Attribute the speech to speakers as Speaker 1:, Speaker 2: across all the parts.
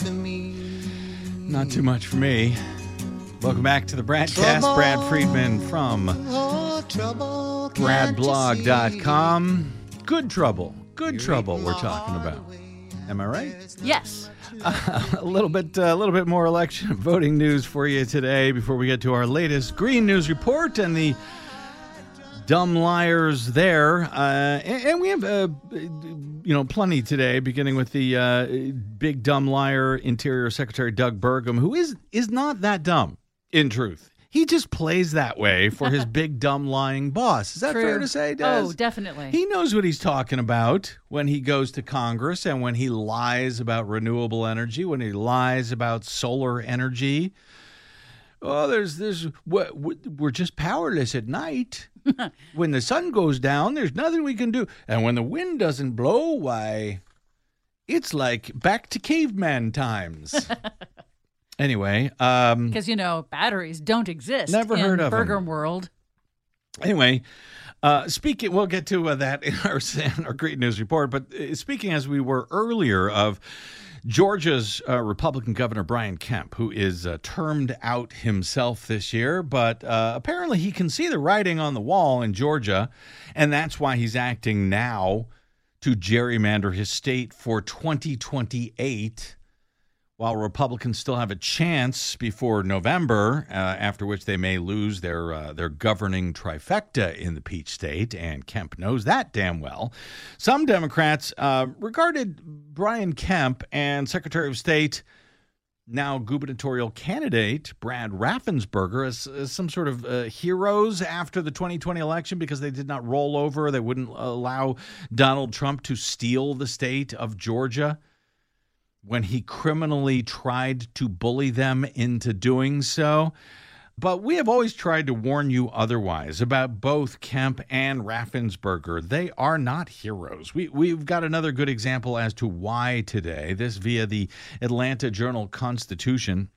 Speaker 1: to me.
Speaker 2: Not too much for me. Welcome back to the Bradcast. Brad Friedman from bradblog.com. Good trouble we're talking about. Am I right?
Speaker 3: Yes.
Speaker 2: A little bit more election and voting news for you today before we get to our latest Green News Report and the dumb liars there. And we have, plenty today, beginning with the big dumb liar, Interior Secretary Doug Burgum, who is not that dumb, in truth. He just plays that way for his big, dumb, lying boss. Is that
Speaker 3: True.
Speaker 2: fair to say, Des?
Speaker 3: Oh, definitely.
Speaker 2: He knows what he's talking about when he goes to Congress and when he lies about renewable energy, when he lies about solar energy. Oh, we're just powerless at night. When the sun goes down, there's nothing we can do. And when the wind doesn't blow, why, it's like back to caveman times. Anyway.
Speaker 3: Because, batteries don't exist
Speaker 2: Never heard of them.
Speaker 3: Burgum world.
Speaker 2: Anyway, speaking, we'll get to that in our Great News Report, but speaking as we were earlier of Georgia's Republican Governor Brian Kemp, who is termed out himself this year, but apparently he can see the writing on the wall in Georgia, and that's why he's acting now to gerrymander his state for 2028. While Republicans still have a chance before November, after which they may lose their governing trifecta in the Peach State, and Kemp knows that damn well. Some Democrats regarded Brian Kemp and Secretary of State, now gubernatorial candidate Brad Raffensperger, as some sort of heroes after the 2020 election because they did not roll over. They wouldn't allow Donald Trump to steal the state of Georgia when he criminally tried to bully them into doing so. But we have always tried to warn you otherwise about both Kemp and Raffensperger. They are not heroes. We've got another good example as to why today, this via the Atlanta Journal-Constitution.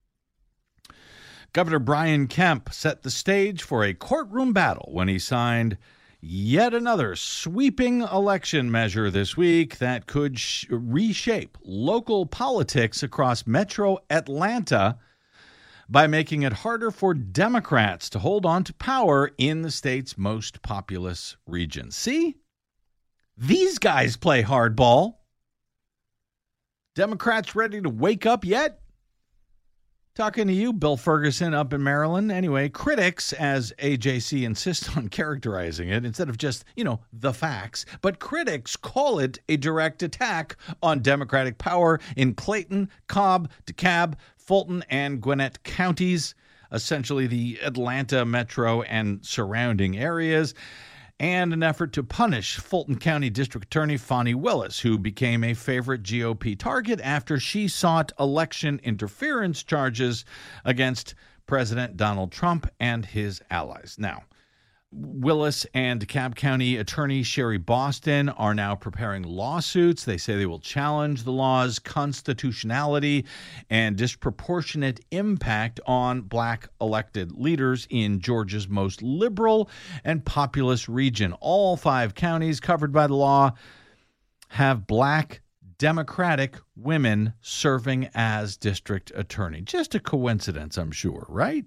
Speaker 2: Governor Brian Kemp set the stage for a courtroom battle when he signed yet another sweeping election measure this week that could reshape local politics across metro Atlanta by making it harder for Democrats to hold on to power in the state's most populous region. See? These guys play hardball. Democrats ready to wake up yet? Talking to you, Bill Ferguson up in Maryland. Anyway, critics, as AJC insists on characterizing it, instead of just, the facts, but critics call it a direct attack on Democratic power in Clayton, Cobb, DeKalb, Fulton, and Gwinnett counties, essentially the Atlanta metro and surrounding areas, and an effort to punish Fulton County District Attorney Fani Willis, who became a favorite GOP target after she sought election interference charges against President Donald Trump and his allies. Now, Willis and DeKalb County Attorney Sherry Boston are now preparing lawsuits. They say they will challenge the law's constitutionality and disproportionate impact on black elected leaders in Georgia's most liberal and populous region. All 5 counties covered by the law have black Democratic women serving as district attorney. Just a coincidence, I'm sure, right?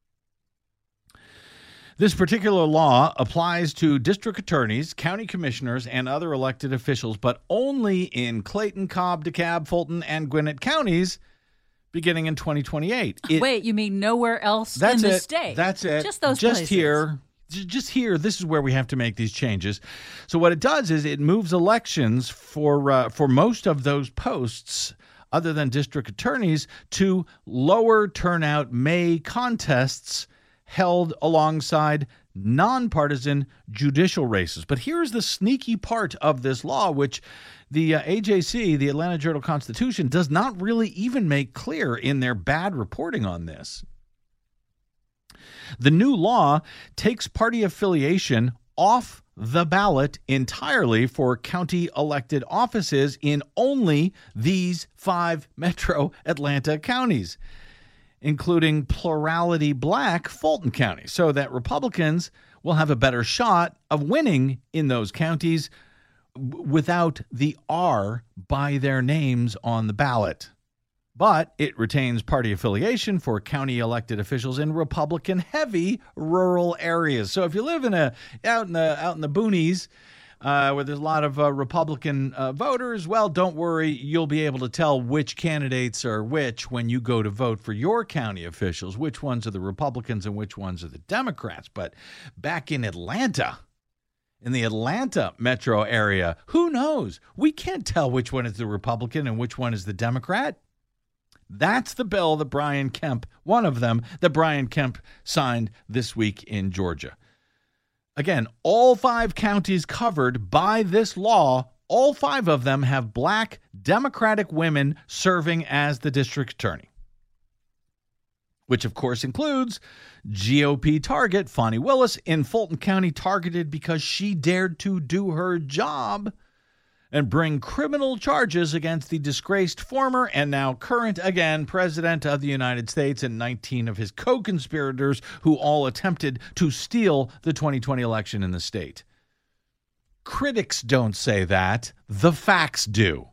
Speaker 2: This particular law applies to district attorneys, county commissioners, and other elected officials, but only in Clayton, Cobb, DeKalb, Fulton, and Gwinnett counties beginning in 2028.
Speaker 3: Wait, you mean nowhere else in the state?
Speaker 2: That's it.
Speaker 3: Just those places.
Speaker 2: Just here, this is where we have to make these changes. So what it does is it moves elections for most of those posts, other than district attorneys, to lower turnout May contests held alongside nonpartisan judicial races. But here's the sneaky part of this law, which the AJC, the Atlanta Journal-Constitution, does not really even make clear in their bad reporting on this. The new law takes party affiliation off the ballot entirely for county elected offices in only these 5 metro Atlanta counties, including plurality black Fulton County, so that Republicans will have a better shot of winning in those counties without the R by their names on the ballot. but it retains party affiliation for county elected officials in Republican-heavy rural areas. So if you live out in the boonies, where there's a lot of Republican voters, well, don't worry. You'll be able to tell which candidates are which when you go to vote for your county officials, which ones are the Republicans and which ones are the Democrats. But back in Atlanta, in the Atlanta metro area, who knows? We can't tell which one is the Republican and which one is the Democrat. That's the bill that Brian Kemp, one of them, that Brian Kemp signed this week in Georgia. Again, all 5 counties covered by this law, all 5 of them have black Democratic women serving as the district attorney, which of course includes GOP target Fani Willis in Fulton County, targeted because she dared to do her job and bring criminal charges against the disgraced former and now current, again, President of the United States and 19 of his co-conspirators who all attempted to steal the 2020 election in the state. Critics don't say that. The facts do.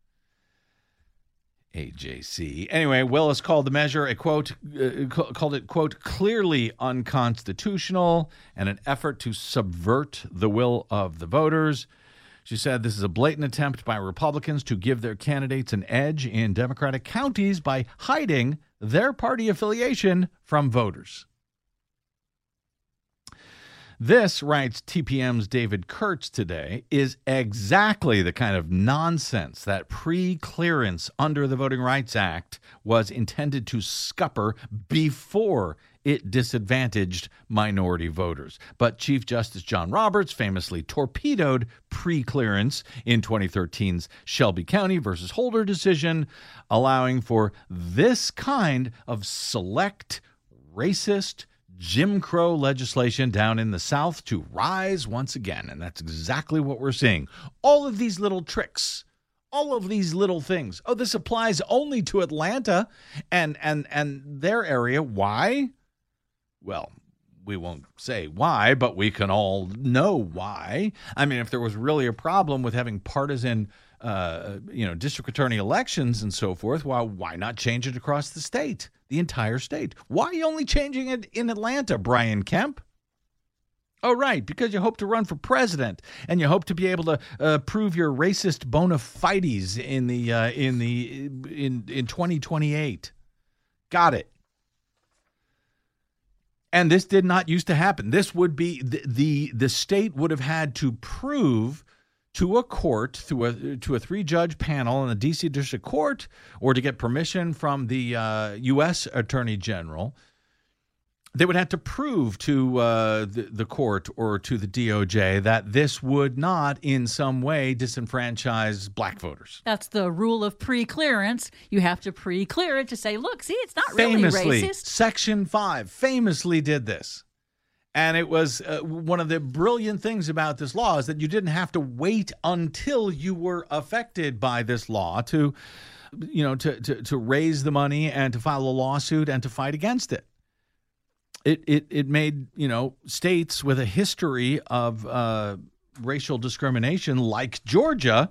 Speaker 2: AJC. Anyway, Willis called the measure a quote, called it, quote, clearly unconstitutional and an effort to subvert the will of the voters. She said this is a blatant attempt by Republicans to give their candidates an edge in Democratic counties by hiding their party affiliation from voters. This, writes TPM's David Kurtz today, is exactly the kind of nonsense that pre-clearance under the Voting Rights Act was intended to scupper before it disadvantaged minority voters. But Chief Justice John Roberts famously torpedoed pre-clearance in 2013's Shelby County versus Holder decision, allowing for this kind of select, racist, Jim Crow legislation down in the South to rise once again. And that's exactly what we're seeing. All of these little tricks, all of these little things. Oh, this applies only to Atlanta and their area. Why? Well, we won't say why, but we can all know why. I mean, if there was really a problem with having partisan, district attorney elections and so forth, well, why not change it across the state, the entire state? Why are you only changing it in Atlanta, Brian Kemp? Oh, right, because you hope to run for president and you hope to be able to prove your racist bona fides in 2028. Got it. And this did not used to happen. This would be the state would have had to prove to a court, to a 3-judge panel in the D.C. District Court, or to get permission from the U.S. Attorney General. They would have to prove to the court or to the DOJ that this would not in some way disenfranchise black voters.
Speaker 3: That's the rule of pre-clearance. You have to pre-clear it to say, look, see, it's not really racist.
Speaker 2: Section 5 famously did this. And it was one of the brilliant things about this law is that you didn't have to wait until you were affected by this law to raise the money and to file a lawsuit and to fight against it. It made, states with a history of racial discrimination like Georgia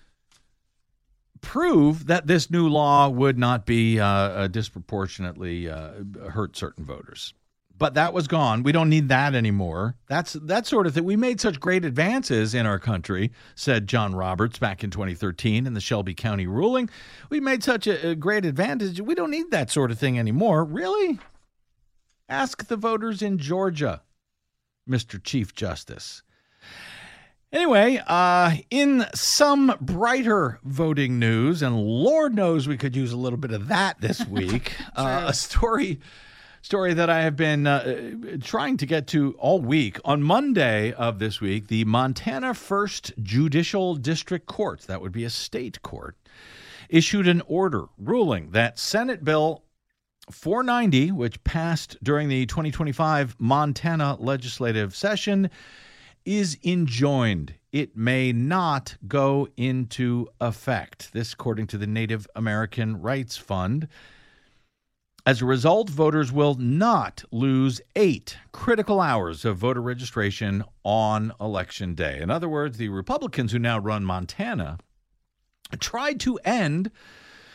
Speaker 2: prove that this new law would not be disproportionately hurt certain voters. But that was gone. We don't need that anymore. That's that sort of thing. We made such great advances in our country, said John Roberts back in 2013 in the Shelby County ruling. We made such a great advantage. We don't need that sort of thing anymore. Really? Ask the voters in Georgia, Mr. Chief Justice. Anyway, in some brighter voting news, and Lord knows we could use a little bit of that this week, a story that I have been trying to get to all week. On Monday of this week, the Montana 1st Judicial District Court, that would be a state court, issued an order ruling that Senate Bill 490, which passed during the 2025 Montana legislative session, is enjoined. It may not go into effect. This, according to the Native American Rights Fund. As a result, voters will not lose 8 critical hours of voter registration on Election Day. In other words, the Republicans who now run Montana tried to end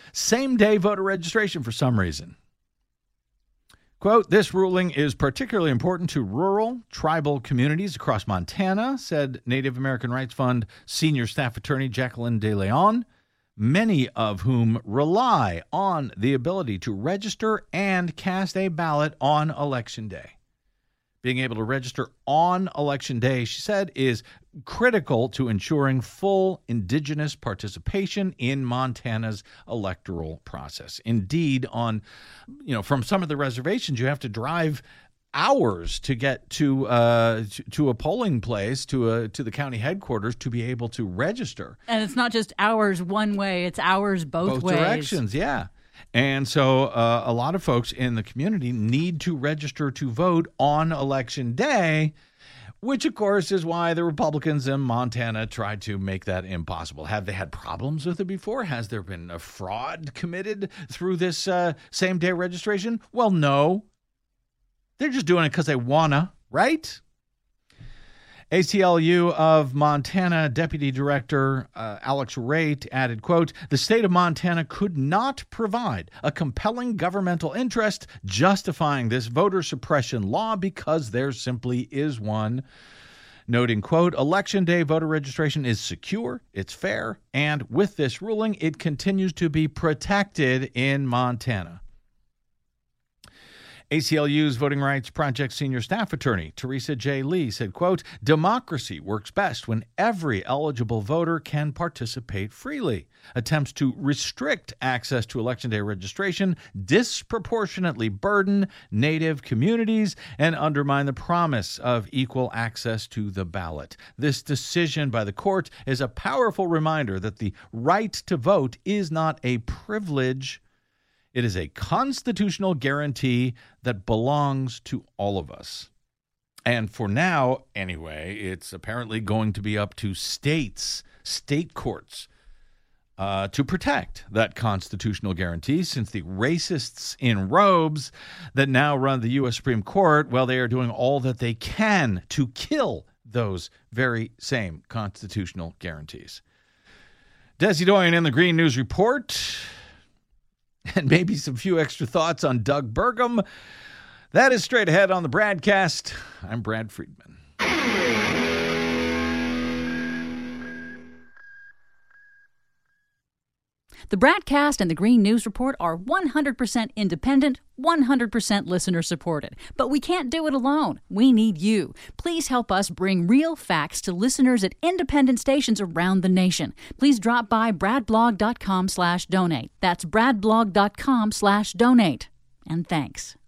Speaker 2: same-day voter registration for some reason. Quote, this ruling is particularly important to rural, tribal communities across Montana, said Native American Rights Fund senior staff attorney Jacqueline De Leon, many of whom rely on the ability to register and cast a ballot on Election Day. Being able to register on Election Day, she said, is critical to ensuring full Indigenous participation in Montana's electoral process. Indeed, from some of the reservations, you have to drive hours to get to a polling place, to the county headquarters, to be able to register.
Speaker 3: And it's not just hours one way; it's hours both ways.
Speaker 2: Directions, yeah. And so a lot of folks in the community need to register to vote on Election Day, which, of course, is why the Republicans in Montana tried to make that impossible. Have they had problems with it before? Has there been a fraud committed through this same-day registration? Well, no. They're just doing it because they wanna, right? ACLU of Montana Deputy Director Alex Raitt added, quote, the state of Montana could not provide a compelling governmental interest justifying this voter suppression law because there simply is one. Noting, quote, Election Day voter registration is secure, it's fair, and with this ruling, it continues to be protected in Montana. ACLU's Voting Rights Project senior staff attorney, Teresa J. Lee, said, quote, democracy works best when every eligible voter can participate freely. Attempts to restrict access to Election Day registration disproportionately burden Native communities and undermine the promise of equal access to the ballot. This decision by the court is a powerful reminder that the right to vote is not a privilege. It is a constitutional guarantee that belongs to all of us. And for now, anyway, it's apparently going to be up to state courts to protect that constitutional guarantee, since the racists in robes that now run the U.S. Supreme Court, well, they are doing all that they can to kill those very same constitutional guarantees. Desi Doyen in the Green News Report. And maybe some few extra thoughts on Doug Burgum. That is straight ahead on the BradCast. I'm Brad Friedman.
Speaker 3: The BradCast and the Green News Report are 100% independent, 100% listener-supported. But we can't do it alone. We need you. Please help us bring real facts to listeners at independent stations around the nation. Please drop by bradblog.com/donate. That's bradblog.com/donate. And thanks.